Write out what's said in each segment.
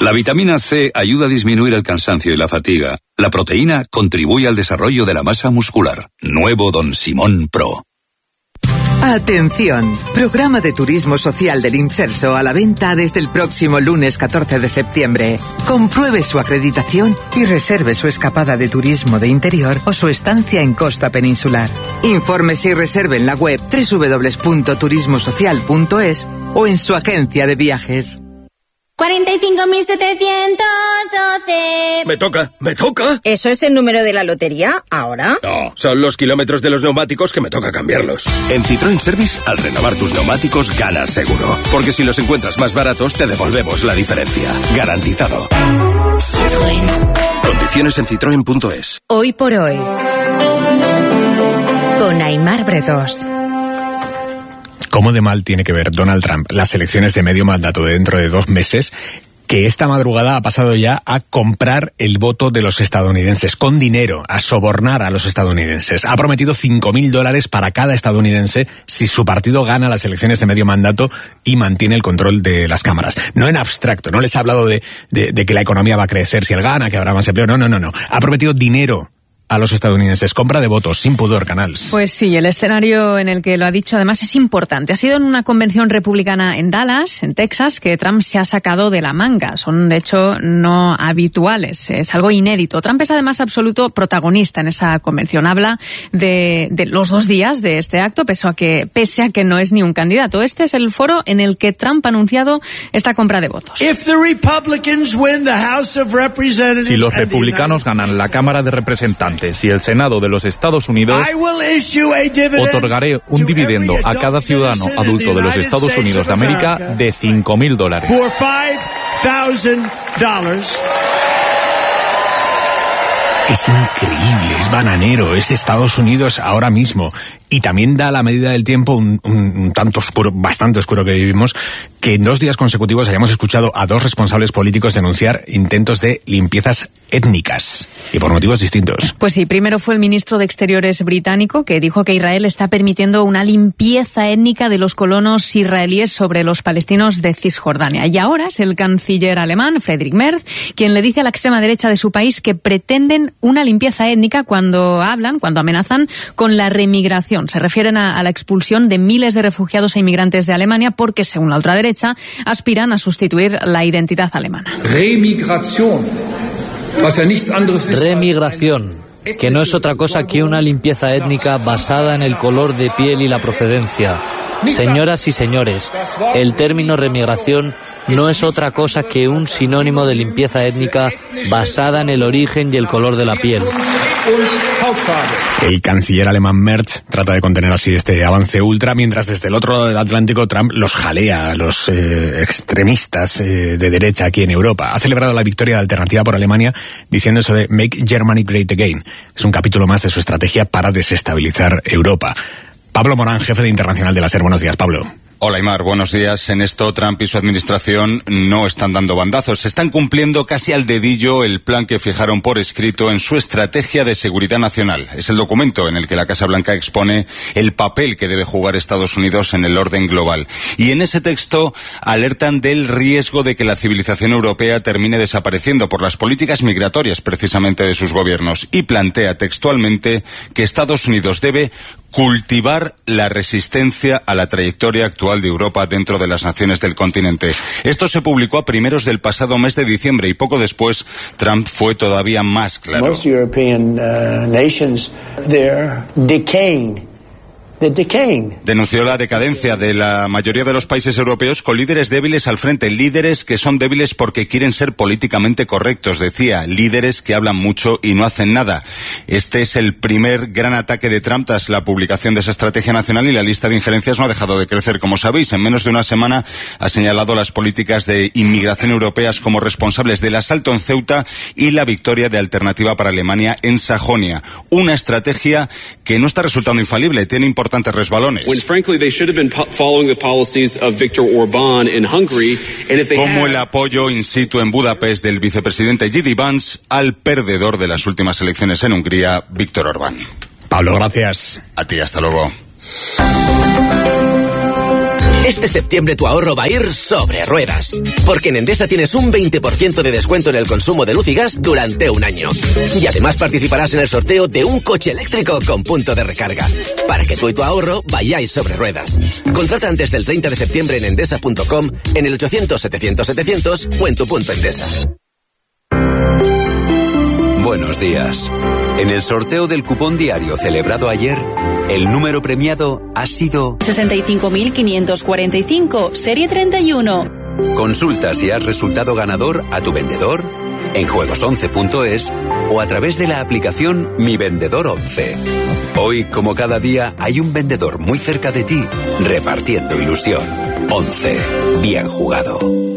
La vitamina C ayuda a disminuir el cansancio y la fatiga. La proteína contribuye al desarrollo de la masa muscular. Nuevo Don Simón Pro. Atención, programa de turismo social del Imserso a la venta desde el próximo lunes 14 de septiembre. Compruebe su acreditación y reserve su escapada de turismo de interior o su estancia en costa peninsular. Infórmese y reserve en la web www.turismosocial.es o en su agencia de viajes. 45.712. Me toca. ¿Eso es el número de la lotería? ¿Ahora? No, son los kilómetros de los neumáticos que me toca cambiarlos. En Citroën Service, al renovar tus neumáticos, ganas seguro. Porque si los encuentras más baratos, te devolvemos la diferencia. Garantizado. Citroën. Condiciones en citroen.es. Hoy por hoy. Con Aimar Bretós. ¿Cómo de mal tiene que ver Donald Trump las elecciones de medio mandato de dentro de 2 meses, que esta madrugada ha pasado ya a comprar el voto de los estadounidenses con dinero, a sobornar a los estadounidenses? Ha prometido $5.000 para cada estadounidense si su partido gana las elecciones de medio mandato y mantiene el control de las cámaras. No en abstracto, no les ha hablado de que la economía va a crecer si él gana, que habrá más empleo. No. Ha prometido dinero a los estadounidenses. Compra de votos, sin pudor, Canals. Pues sí, el escenario en el que lo ha dicho además es importante. Ha sido en una convención republicana en Dallas, en Texas, que Trump se ha sacado de la manga. Son, de hecho, no habituales. Es algo inédito. Trump es además absoluto protagonista en esa convención. Habla de los 2 días de este acto, pese a que no es ni un candidato. Este es el foro en el que Trump ha anunciado esta compra de votos. Si los republicanos ganan la Cámara de Representantes y el Senado de los Estados Unidos, otorgaré un dividendo a cada ciudadano adulto de los Estados Unidos de América de $5.000. Es increíble, es bananero, es Estados Unidos ahora mismo. Y también da a la medida del tiempo un tanto oscuro, bastante oscuro que vivimos, que en 2 días consecutivos hayamos escuchado a 2 responsables políticos denunciar intentos de limpiezas étnicas, y por motivos distintos. Pues sí, primero fue el ministro de Exteriores británico, que dijo que Israel está permitiendo una limpieza étnica de los colonos israelíes sobre los palestinos de Cisjordania. Y ahora es el canciller alemán, Friedrich Merz, quien le dice a la extrema derecha de su país que pretenden una limpieza étnica cuando amenazan con la remigración. Se refieren a la expulsión de miles de refugiados e inmigrantes de Alemania porque, según la ultraderecha, aspiran a sustituir la identidad alemana. Remigración, que no es otra cosa que una limpieza étnica basada en el color de piel y la procedencia. Señoras y señores, el término remigración no es otra cosa que un sinónimo de limpieza étnica basada en el origen y el color de la piel. El canciller alemán Merz trata de contener así este avance ultra, mientras desde el otro lado del Atlántico Trump los jalea a los extremistas de derecha aquí en Europa. Ha celebrado la victoria de Alternativa por Alemania diciendo eso de Make Germany Great Again. Es un capítulo más de su estrategia para desestabilizar Europa. Pablo Morán, jefe de Internacional de la SER. Buenos días, Pablo. Hola, Aimar, buenos días. En esto, Trump y su administración no están dando bandazos. Están cumpliendo casi al dedillo el plan que fijaron por escrito en su estrategia de seguridad nacional. Es el documento en el que la Casa Blanca expone el papel que debe jugar Estados Unidos en el orden global. Y en ese texto alertan del riesgo de que la civilización europea termine desapareciendo por las políticas migratorias, precisamente, de sus gobiernos. Y plantea textualmente que Estados Unidos debe cultivar la resistencia a la trayectoria actual de Europa dentro de las naciones del continente. Esto se publicó a primeros del pasado mes de diciembre y poco después Trump fue todavía más claro. Most European nations, they're decaying. Denunció la decadencia de la mayoría de los países europeos con líderes débiles al frente, líderes que son débiles porque quieren ser políticamente correctos, decía, líderes que hablan mucho y no hacen nada. Este es el primer gran ataque de Trump tras la publicación de esa estrategia nacional y la lista de injerencias no ha dejado de crecer. Como sabéis, en menos de una semana ha señalado las políticas de inmigración europeas como responsables del asalto en Ceuta y la victoria de Alternativa para Alemania en Sajonia. Una estrategia que no está resultando infalible, tiene importantes resbalones. Como el apoyo in situ en Budapest del vicepresidente J.D. Vance al perdedor de las últimas elecciones en Hungría, Viktor Orbán. Pablo, gracias. A ti, hasta luego. Este septiembre tu ahorro va a ir sobre ruedas. Porque en Endesa tienes un 20% de descuento en el consumo de luz y gas durante un año. Y además participarás en el sorteo de un coche eléctrico con punto de recarga. Para que tú y tu ahorro vayáis sobre ruedas. Contrata antes del 30 de septiembre en endesa.com, en el 800-700-700 o en tu punto Endesa. Buenos días. En el sorteo del cupón diario celebrado ayer, el número premiado ha sido 65.545, serie 31. Consulta si has resultado ganador a tu vendedor, en juegos11.es o a través de la aplicación Mi Vendedor 11. Hoy, como cada día, hay un vendedor muy cerca de ti, repartiendo ilusión. 11. Bien jugado.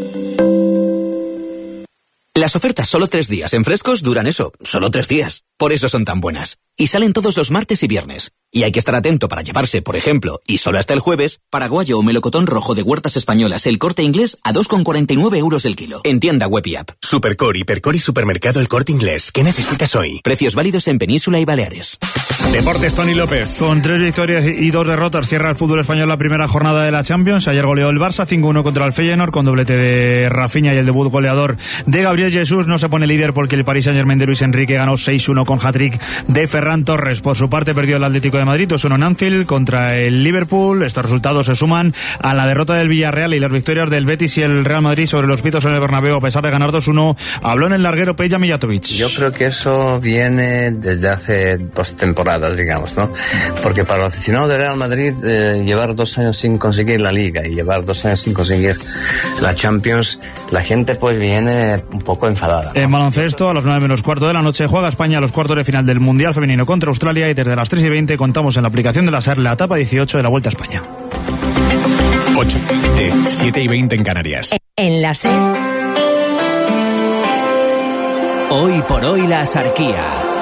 Las ofertas solo 3 días en Frescos duran eso, solo 3 días. Por eso son tan buenas. Y salen todos los martes y viernes. Y hay que estar atento para llevarse, por ejemplo, y solo hasta el jueves, paraguayo o melocotón rojo de Huertas Españolas El Corte Inglés a 2,49 euros el kilo. En tienda web y app. Supercor, Hipercor y Supermercado El Corte Inglés. ¿Qué necesitas hoy? Precios válidos en Península y Baleares. Deportes, Tony López. Con 3 victorias y 2 derrotas cierra el fútbol español la primera jornada de la Champions. Ayer goleó el Barça 5-1 contra el Feyenoord con doblete de Rafinha y el debut goleador de Gabriel Jesús. No se pone líder porque el Paris Saint-Germain de Luis Enrique ganó 6-1 con hat-trick de Ferran Torres. Por su parte perdió el Atlético de Madrid 2-1 en Anfield contra el Liverpool. Estos resultados se suman a la derrota del Villarreal y las victorias del Betis y el Real Madrid sobre los pitos en el Bernabéu a pesar de ganar 2-1. Habló en el larguero Peja Mijatovic. Yo creo que eso viene desde hace 2 temporadas, digamos, ¿no? Porque para los aficionados del Real Madrid llevar 2 años sin conseguir la Liga y llevar 2 años sin conseguir la Champions, la gente pues viene un poco enfadada, ¿no? En baloncesto, a las 9:15 de la noche, juega España a los cuartos de final del Mundial Femenino contra Australia y desde las 3:20 contamos en la aplicación de la SER la etapa 18 de la Vuelta a España. 8 de 7:20 en Canarias. En la SER. Hoy por hoy la Axarquía.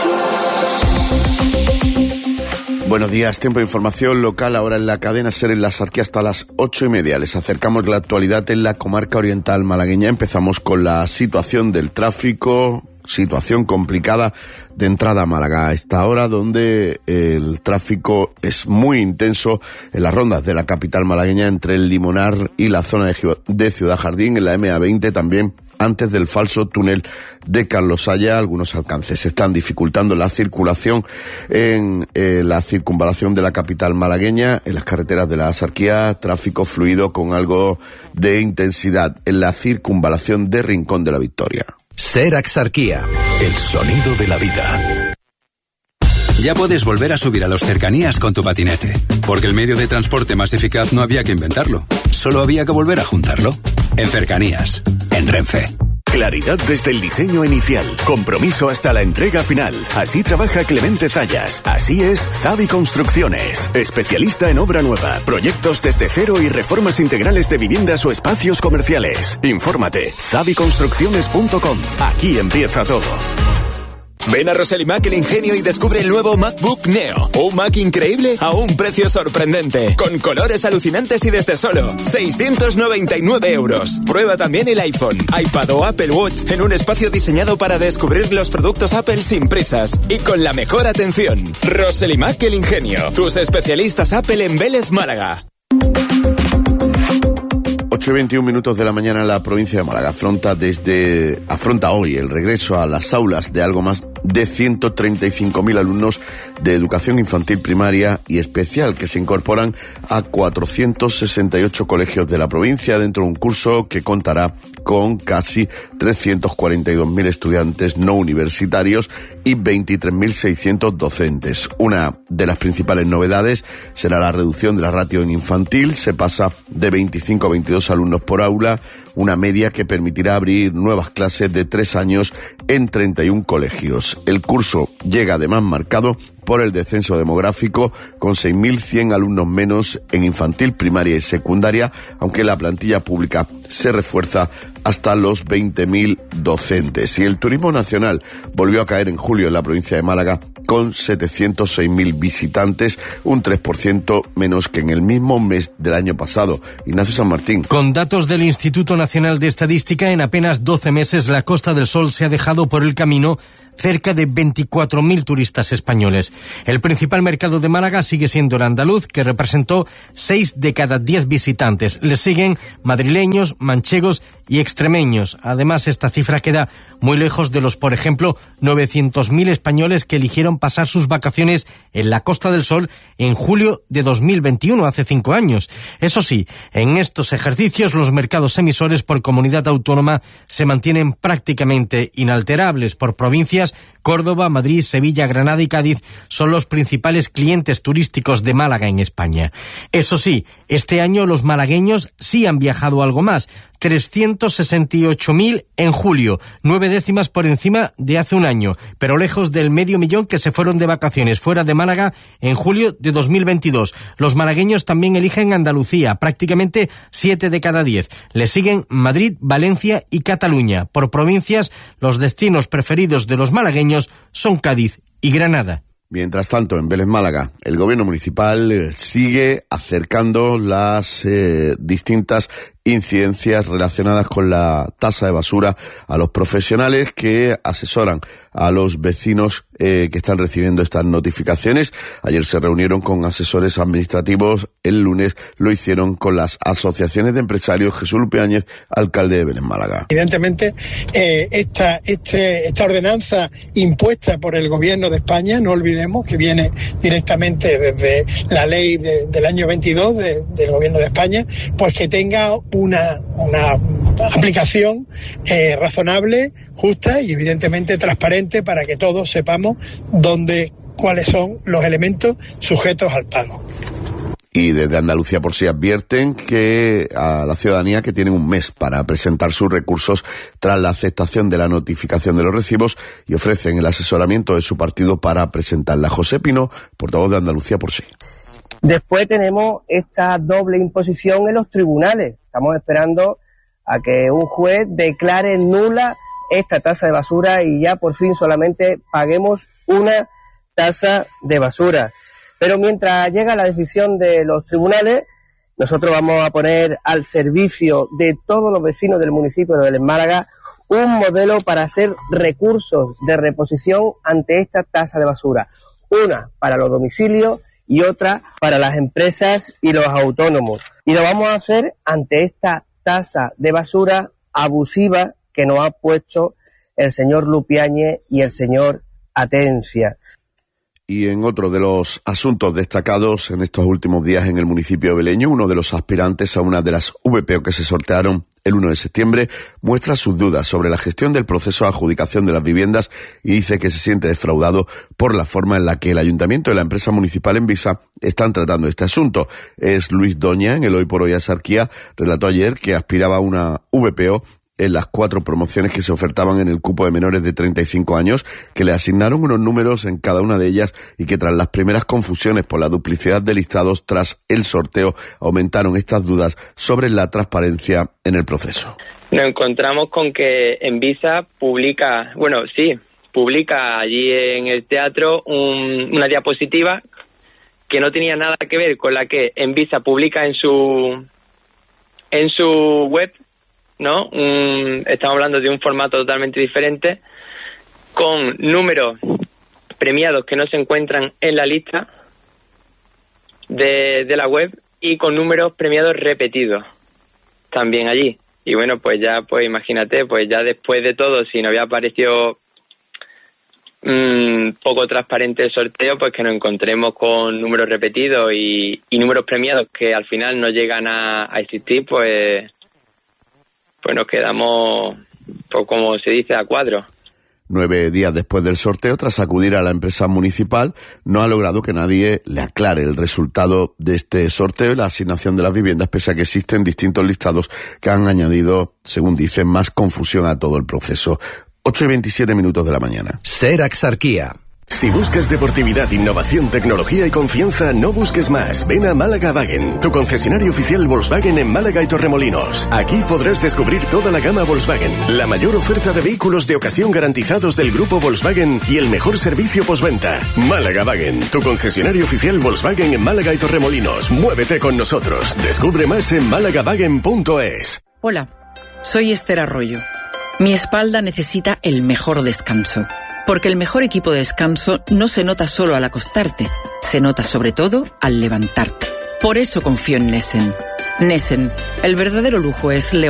Buenos días, tiempo de información local ahora en la cadena SER en la Axarquía hasta las 8:30. Les acercamos la actualidad en la comarca oriental malagueña. Empezamos con la situación del tráfico, situación complicada de entrada a Málaga a esta hora, donde el tráfico es muy intenso en las rondas de la capital malagueña entre el Limonar y la zona de Ciudad Jardín, en la MA20 también, antes del falso túnel de Carlos Haya. Algunos alcances están dificultando la circulación en la circunvalación de la capital malagueña, en las carreteras de la Axarquía, tráfico fluido con algo de intensidad en la circunvalación de Rincón de la Victoria. SER Axarquía, el sonido de la vida. Ya puedes volver a subir a los cercanías con tu patinete, porque el medio de transporte más eficaz no había que inventarlo, solo había que volver a juntarlo. En Cercanías, en Renfe. Claridad desde el diseño inicial, compromiso hasta la entrega final. Así trabaja Clemente Zayas. Así es Zavi Construcciones. Especialista en obra nueva, proyectos desde cero y reformas integrales de viviendas o espacios comerciales. Infórmate, zaviconstrucciones.com. Aquí empieza todo. Ven a Roselimac El Ingenio y descubre el nuevo MacBook Neo. Un Mac increíble a un precio sorprendente. Con colores alucinantes y desde solo 699 euros. Prueba también el iPhone, iPad o Apple Watch en un espacio diseñado para descubrir los productos Apple sin prisas y con la mejor atención. Roselimac El Ingenio. Tus especialistas Apple en Vélez, Málaga. 8:21 de la mañana, la provincia de Málaga afronta hoy el regreso a las aulas de algo más de 135.000 alumnos de educación infantil primaria y especial que se incorporan a 468 colegios de la provincia dentro de un curso que contará con casi 342.000 estudiantes no universitarios y 23.600 docentes. Una de las principales novedades será la reducción de la ratio en infantil. Se pasa de 25 a 22 alumnos por aula, una media que permitirá abrir nuevas clases de 3 años en 31 colegios. El curso llega además marcado por el descenso demográfico, con 6.100 alumnos menos en infantil, primaria y secundaria, aunque la plantilla pública se refuerza hasta los 20.000 docentes. Y el turismo nacional volvió a caer en julio en la provincia de Málaga con 706.000 visitantes, un 3% menos que en el mismo mes del año pasado. Ignacio San Martín. Con datos del Instituto Nacional de Estadística, en apenas 12 meses la Costa del Sol se ha dejado por el camino cerca de 24.000 turistas españoles. El principal mercado de Málaga sigue siendo el andaluz, que representó 6 de cada 10 visitantes. Le siguen madrileños, manchegos y extremeños. Además, esta cifra queda muy lejos de los, por ejemplo, 900.000 españoles que eligieron pasar sus vacaciones en la Costa del Sol en julio de 2021, hace 5 años. Eso sí, en estos ejercicios los mercados emisores por comunidad autónoma se mantienen prácticamente inalterables. Por provincias, Córdoba, Madrid, Sevilla, Granada y Cádiz son los principales clientes turísticos de Málaga en España. Eso sí, este año los malagueños sí han viajado algo más. 368.000 en julio, 9 décimas por encima de hace un año, pero lejos del 500.000 que se fueron de vacaciones fuera de Málaga en julio de 2022. Los malagueños también eligen Andalucía, prácticamente 7 de cada 10. Le siguen Madrid, Valencia y Cataluña. Por provincias, los destinos preferidos de los malagueños son Cádiz y Granada. Mientras tanto, en Vélez, Málaga, el gobierno municipal sigue acercando las distintas incidencias relacionadas con la tasa de basura a los profesionales que asesoran a los vecinos que están recibiendo estas notificaciones. Ayer se reunieron con asesores administrativos, el lunes lo hicieron con las asociaciones de empresarios. Jesús Lupiáñez, alcalde de Vélez, Málaga. Evidentemente, esta ordenanza impuesta por el gobierno de España, no olvidemos que viene directamente desde la ley del año 22 del gobierno de España, pues que tenga una aplicación razonable, justa y evidentemente transparente para que todos sepamos cuáles son los elementos sujetos al pago. Y desde Andalucía por sí advierten que a la ciudadanía que tienen un mes para presentar sus recursos tras la aceptación de la notificación de los recibos y ofrecen el asesoramiento de su partido para presentarla. José Pino, portavoz de Andalucía por sí. Después tenemos esta doble imposición en los tribunales. Estamos esperando a que un juez declare nula esta tasa de basura y ya por fin solamente paguemos una tasa de basura. Pero mientras llega la decisión de los tribunales, nosotros vamos a poner al servicio de todos los vecinos del municipio de Vélez, Málaga, un modelo para hacer recursos de reposición ante esta tasa de basura. Una para los domicilios y otra para las empresas y los autónomos. Y lo vamos a hacer ante esta tasa de basura abusiva que nos ha puesto el señor Lupiáñez y el señor Atencia. Y en otro de los asuntos destacados en estos últimos días en el municipio veleño, uno de los aspirantes a una de las VPO que se sortearon el 1 de septiembre muestra sus dudas sobre la gestión del proceso de adjudicación de las viviendas y dice que se siente defraudado por la forma en la que el ayuntamiento y la empresa municipal Envisa están tratando este asunto. Es Luis Doña, en el Hoy por Hoy Asarquía, relató ayer que aspiraba a una VPO en las 4 promociones que se ofertaban en el cupo de menores de 35 años, que le asignaron unos números en cada una de ellas y que tras las primeras confusiones por la duplicidad de listados tras el sorteo aumentaron estas dudas sobre la transparencia en el proceso. Nos encontramos con que Envisa publica allí en el teatro una diapositiva que no tenía nada que ver con la que Envisa publica en su web, ¿no? Estamos hablando de un formato totalmente diferente, con números premiados que no se encuentran en la lista de la web y con números premiados repetidos también allí. Y bueno, pues ya, pues imagínate, pues ya después de todo, si nos había parecido poco transparente el sorteo, pues que nos encontremos con números repetidos y números premiados que al final no llegan a existir, pues nos quedamos, pues como se dice, a cuadros. 9 días después del sorteo, tras acudir a la empresa municipal, no ha logrado que nadie le aclare el resultado de este sorteo y la asignación de las viviendas, pese a que existen distintos listados que han añadido, según dicen, más confusión a todo el proceso. 8:27 de la mañana. Ser Axarquía. Si buscas deportividad, innovación, tecnología y confianza, no busques más. Ven a Málaga Wagen, tu concesionario oficial Volkswagen en Málaga y Torremolinos. Aquí podrás descubrir toda la gama Volkswagen, la mayor oferta de vehículos de ocasión garantizados del grupo Volkswagen y el mejor servicio postventa. Málaga Wagen, tu concesionario oficial Volkswagen en Málaga y Torremolinos. Muévete con nosotros. Descubre más en malagawagen.es. Hola, soy Esther Arroyo. Mi espalda necesita el mejor descanso. Porque el mejor equipo de descanso no se nota solo al acostarte, se nota sobre todo al levantarte. Por eso confío en Nessen. Nessen, el verdadero lujo es levantar.